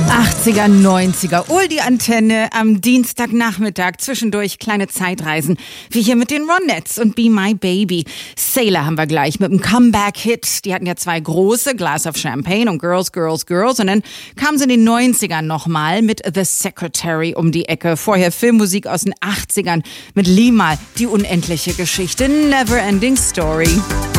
80er, 90er, die Antenne am Dienstagnachmittag, zwischendurch kleine Zeitreisen, wie hier mit den Ronettes und Be My Baby. Sailor haben wir gleich mit einem Comeback-Hit. Die hatten ja zwei große, Glass of Champagne und Girls, Girls, Girls. Und dann kamen sie in den 90ern nochmal mit The Secretary um die Ecke. Vorher Filmmusik aus den 80ern mit Limahl, die unendliche Geschichte, Never Ending Story.